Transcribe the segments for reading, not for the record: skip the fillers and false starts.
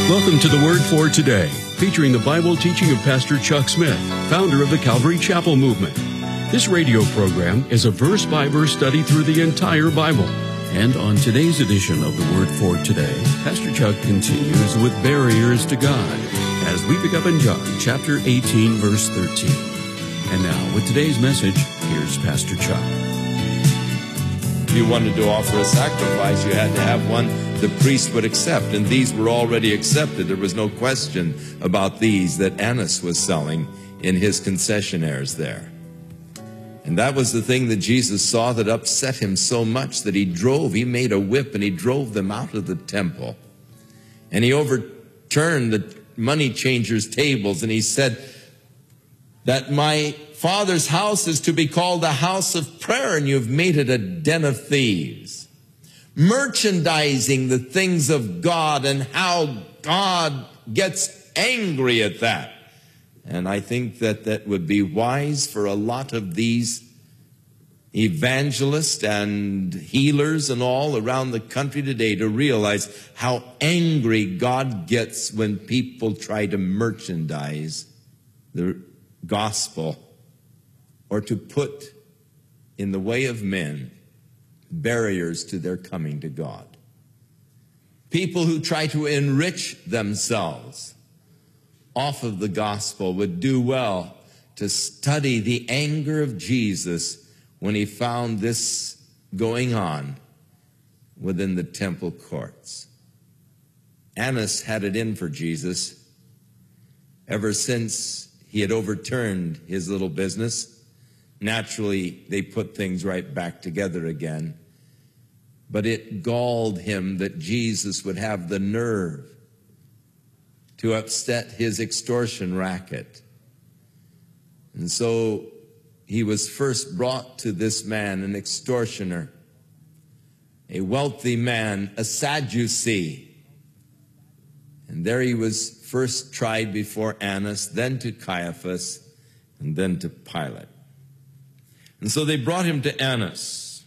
Welcome to the Word for Today, featuring the Bible teaching of Pastor Chuck Smith, founder of the Calvary Chapel Movement. This radio program is a verse-by-verse study through the entire Bible. And on today's edition of the Word for Today, Pastor Chuck continues with barriers to God as we pick up in John chapter 18, verse 13. And now, with today's message, here's Pastor Chuck. If you wanted to offer a sacrifice, you had to have one the priest would accept, and these were already accepted. There was no question about these that Annas was selling in his concessionaires there. And that was the thing that Jesus saw that upset him so much that he made a whip and he drove them out of the temple. And he overturned the money changers' tables, and he said that my Father's house is to be called a house of prayer, and you've made it a den of thieves. Merchandising the things of God and how God gets angry at that. And I think that that would be wise for a lot of these evangelists and healers and all around the country today to realize how angry God gets when people try to merchandise the gospel or to put in the way of men barriers to their coming to God. People who try to enrich themselves off of the gospel would do well to study the anger of Jesus when he found this going on within the temple courts. Annas had it in for Jesus ever since he had overturned his little business. Naturally, they put things right back together again. But it galled him that Jesus would have the nerve to upset his extortion racket. And so he was first brought to this man, an extortioner, a wealthy man, a Sadducee. And there he was first tried before Annas, then to Caiaphas, and then to Pilate. And so they brought him to Annas,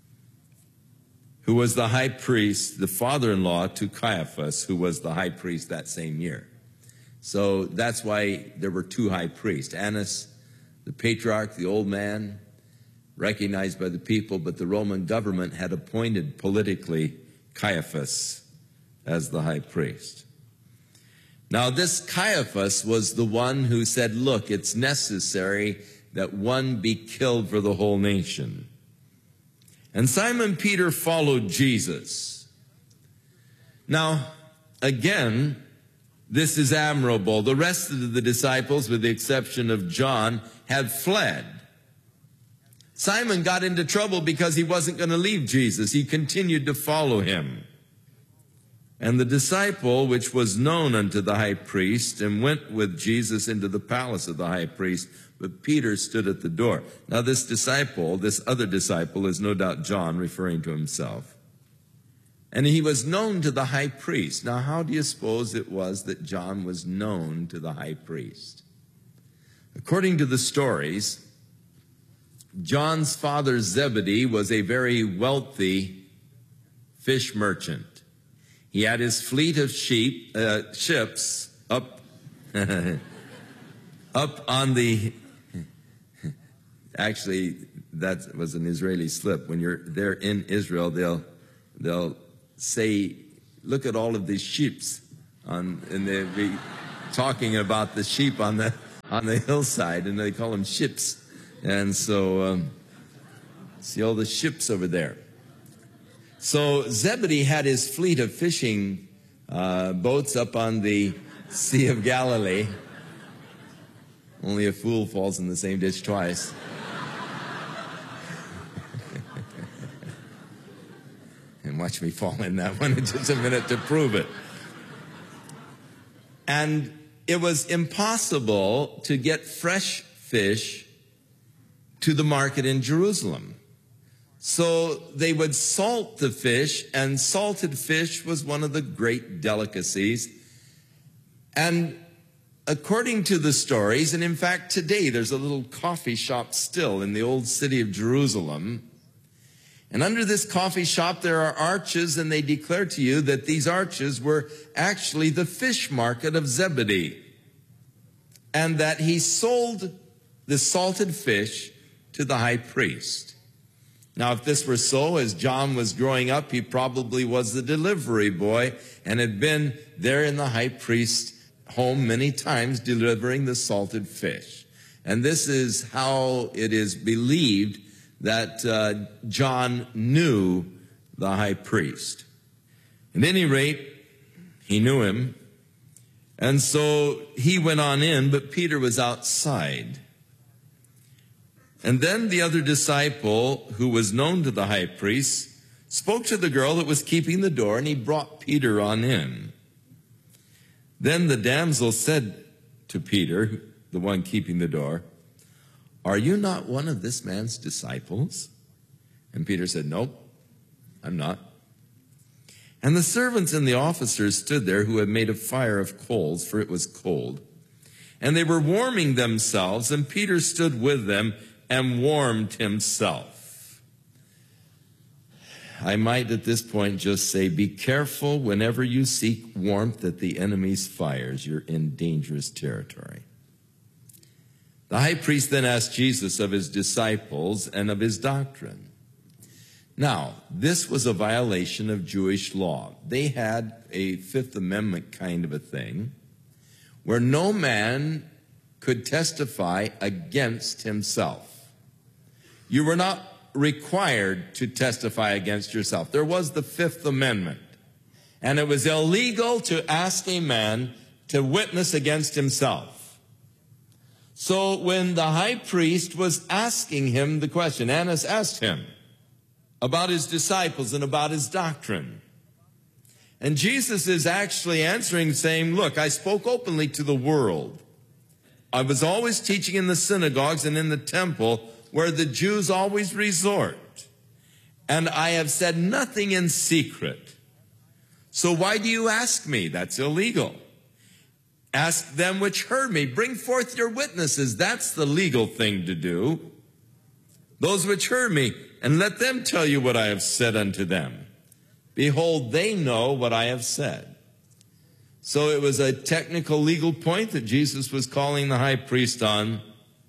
who was the high priest, the father-in-law to Caiaphas, who was the high priest that same year. So that's why there were two high priests. Annas, the patriarch, the old man, recognized by the people, but the Roman government had appointed politically Caiaphas as the high priest. Now this Caiaphas was the one who said, look, it's necessary that one be killed for the whole nation. And Simon Peter followed Jesus. Now, again, this is admirable. The rest of the disciples, with the exception of John, had fled. Simon got into trouble because he wasn't going to leave Jesus. He continued to follow him. And the disciple, which was known unto the high priest, and went with Jesus into the palace of the high priest, but Peter stood at the door. Now this disciple, this other disciple, is no doubt John, referring to himself. And he was known to the high priest. Now how do you suppose it was that John was known to the high priest? According to the stories, John's father Zebedee was a very wealthy fish merchant. He had his fleet of ships up, up on the, actually, that was an Israeli slip. When you're there in Israel, they'll say, look at all of these sheeps, and they'll be talking about the sheep on the hillside, and they call them ships. And so, see all the ships over there. So Zebedee had his fleet of fishing boats up on the Sea of Galilee. Only a fool falls in the same ditch twice. And watch me fall in that one in just a minute to prove it. And it was impossible to get fresh fish to the market in Jerusalem. So they would salt the fish, and salted fish was one of the great delicacies. And according to the stories, and in fact today there's a little coffee shop still in the old city of Jerusalem, And under this coffee shop there are arches, and they declare to you that these arches were actually the fish market of Zebedee, and that he sold the salted fish to the high priest. Now, if this were so, as John was growing up, he probably was the delivery boy and had been there in the high priest's home many times delivering the salted fish. And this is how it is believed that John knew the high priest. At any rate, he knew him. And so he went on in, but Peter was outside. And then the other disciple, who was known to the high priest, spoke to the girl that was keeping the door, and he brought Peter on in. Then the damsel said to Peter, the one keeping the door, "Are you not one of this man's disciples?" And Peter said, "Nope, I'm not." And the servants and the officers stood there, who had made a fire of coals, for it was cold. And they were warming themselves, and Peter stood with them and warmed himself. I might at this point just say, be careful whenever you seek warmth at the enemy's fires. You're in dangerous territory. The high priest then asked Jesus of his disciples and of his doctrine. Now, this was a violation of Jewish law. They had a Fifth Amendment kind of a thing where no man could testify against himself. You were not required to testify against yourself. There was the Fifth Amendment, and it was illegal to ask a man to witness against himself. So when the high priest was asking him the question, Annas asked him about his disciples and about his doctrine. And Jesus is actually answering, saying, look, I spoke openly to the world. I was always teaching in the synagogues and in the temple where the Jews always resort. And I have said nothing in secret. So why do you ask me? That's illegal. Ask them which heard me. Bring forth your witnesses. That's the legal thing to do. Those which heard me, and let them tell you what I have said unto them. Behold, they know what I have said. So it was a technical legal point that Jesus was calling the high priest on.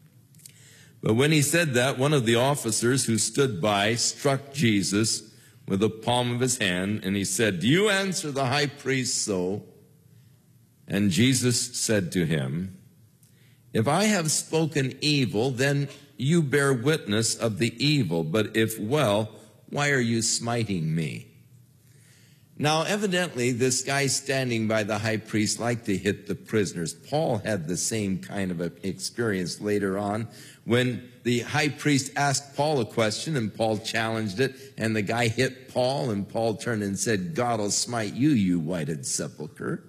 But when he said that, one of the officers who stood by struck Jesus with the palm of his hand, and he said, do you answer the high priest so? And Jesus said to him, if I have spoken evil, then you bear witness of the evil. But if well, why are you smiting me? Now, evidently, this guy standing by the high priest liked to hit the prisoners. Paul had the same kind of experience later on when the high priest asked Paul a question and Paul challenged it, and the guy hit Paul, and Paul turned and said, God will smite you, you whited sepulcher.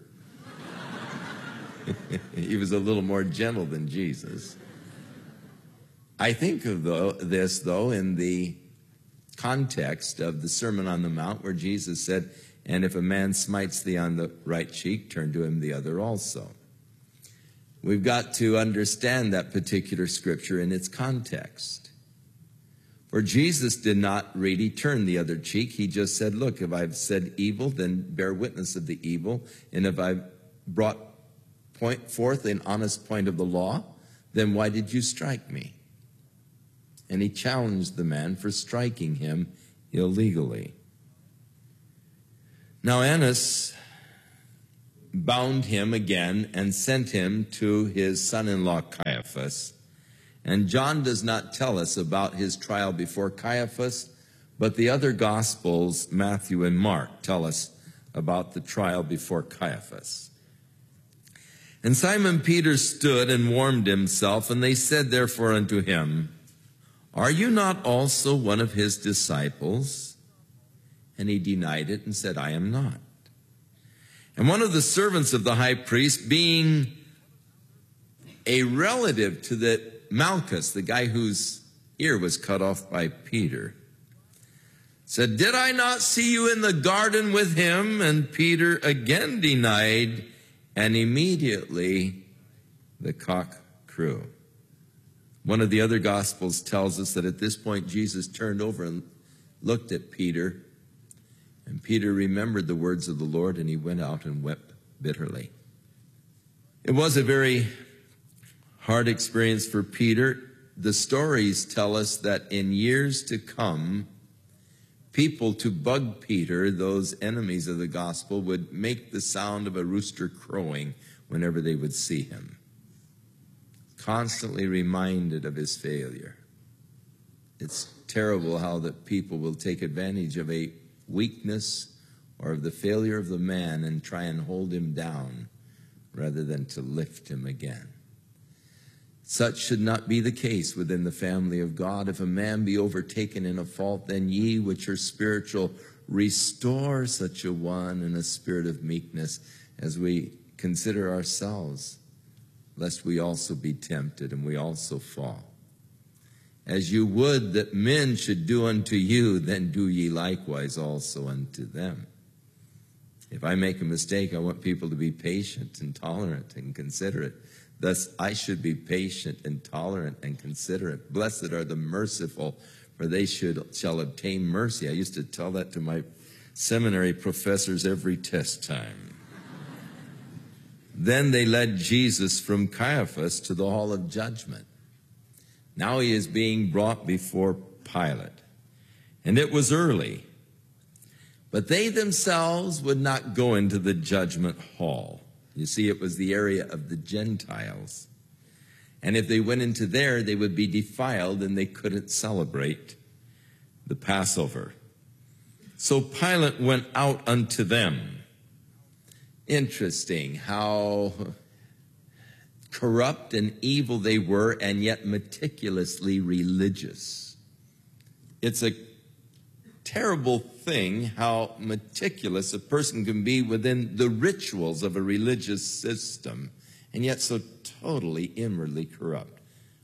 He was a little more gentle than Jesus. I think of this, though, in the context of the Sermon on the Mount, where Jesus said, and if a man smites thee on the right cheek, turn to him the other also. We've got to understand that particular scripture in its context. For Jesus did not really turn the other cheek. He just said, look, if I've said evil, then bear witness of the evil. And if I've brought forth an honest point of the law, then why did you strike me? And he challenged the man for striking him illegally. Now Annas bound him again and sent him to his son-in-law Caiaphas. And John does not tell us about his trial before Caiaphas, but the other Gospels, Matthew and Mark, tell us about the trial before Caiaphas. And Simon Peter stood and warmed himself, and they said therefore unto him, are you not also one of his disciples? And he denied it and said, I am not. And one of the servants of the high priest, being a relative to the Malchus, the guy whose ear was cut off by Peter, said, did I not see you in the garden with him? And Peter again denied, and immediately the cock crew. One of the other Gospels tells us that at this point Jesus turned over and looked at Peter, and Peter remembered the words of the Lord, and he went out and wept bitterly. It was a very hard experience for Peter. The stories tell us that in years to come, people to bug Peter, those enemies of the gospel, would make the sound of a rooster crowing whenever they would see him, constantly reminded of his failure. It's terrible how that people will take advantage of a weakness or of the failure of the man and try and hold him down rather than to lift him again. Such should not be the case within the family of God. If a man be overtaken in a fault, then ye which are spiritual, restore such a one in a spirit of meekness, as we consider ourselves, lest we also be tempted and we also fall. As you would that men should do unto you, then do ye likewise also unto them. If I make a mistake, I want people to be patient and tolerant and considerate. Thus, I should be patient and tolerant and considerate. Blessed are the merciful, for they shall obtain mercy. I used to tell that to my seminary professors every test time. Then they led Jesus from Caiaphas to the hall of judgment. Now he is being brought before Pilate. And it was early. But they themselves would not go into the judgment hall. You see, it was the area of the Gentiles. And if they went into there, they would be defiled and they couldn't celebrate the Passover. So Pilate went out unto them. Interesting how corrupt and evil they were, and yet meticulously religious. It's a terrible thing how meticulous a person can be within the rituals of a religious system, and yet so totally inwardly corrupt.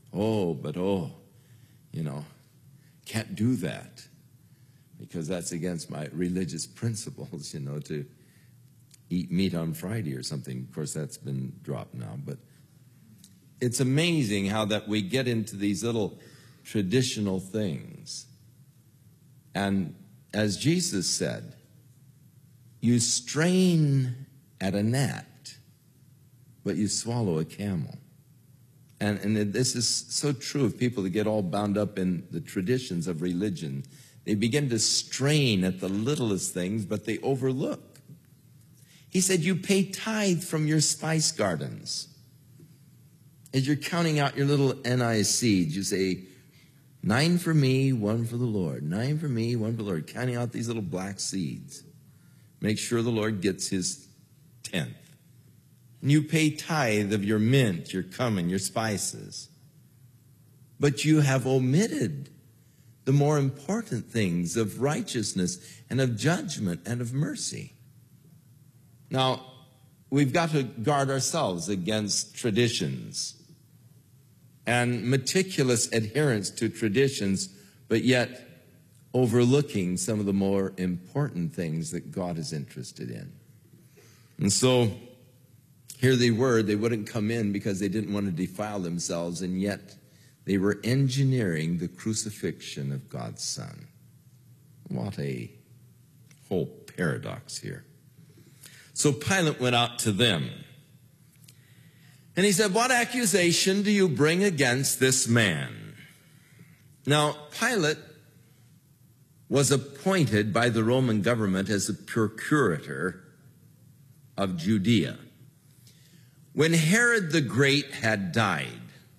Can't do that because that's against my religious principles, to eat meat on Friday or something. Of course, that's been dropped now, but it's amazing how that we get into these little traditional things. And as Jesus said, you strain at a gnat, but you swallow a camel. And this is so true of people that get all bound up in the traditions of religion. They begin to strain at the littlest things, but they overlook. He said, you pay tithe from your spice gardens. As you're counting out your little anise seeds, you say, 9 for me, 1 for the Lord. 9 for me, 1 for the Lord. Counting out these little black seeds. Make sure the Lord gets his 10th. And you pay tithe of your mint, your cumin, your spices. But you have omitted the more important things of righteousness and of judgment and of mercy. Now, we've got to guard ourselves against traditions and meticulous adherence to traditions, but yet overlooking some of the more important things that God is interested in. And so here they were. They wouldn't come in because they didn't want to defile themselves, and yet they were engineering the crucifixion of God's Son. What a whole paradox here. So Pilate went out to them. And he said, what accusation do you bring against this man? Now, Pilate was appointed by the Roman government as the procurator of Judea. When Herod the Great had died,